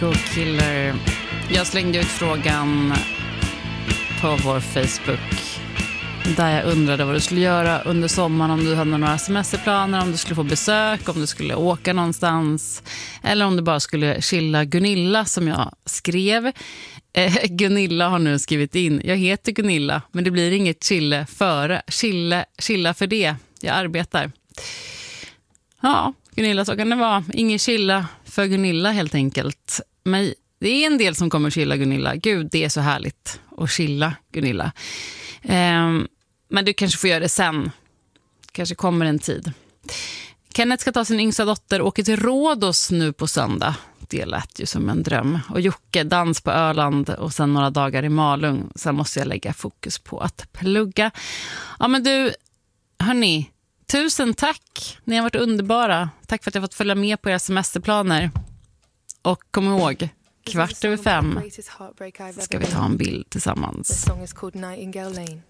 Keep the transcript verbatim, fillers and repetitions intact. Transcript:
Go Killer. Jag slängde ut frågan på vår Facebook där jag undrade vad du skulle göra under sommaren, om du hade några semesterplaner, om du skulle få besök, om du skulle åka någonstans eller om du bara skulle chilla. Gunilla som jag skrev. Eh, Gunilla har nu skrivit in. Jag heter Gunilla, men det blir inget chille före. Chille, chilla för det. Jag arbetar. Ja, Gunilla, så kan det vara. Ingen chilla för Gunilla helt enkelt. Men det är en del som kommer chilla Gunilla. Gud, det är så härligt att chilla Gunilla. Um, men du kanske får göra det sen. Kanske kommer en tid. Kenneth ska ta sin yngsta dotter och åka till Rhodos nu på söndag. Det lät ju som en dröm. Och Jocke, dans på Öland och sen några dagar i Malung. Sen måste jag lägga fokus på att plugga. Ja men du, hörni, tusen tack. Ni har varit underbara. Tack för att jag fått följa med på era semesterplaner. Och kom ihåg, kvart över fem ska vi ta en bild tillsammans.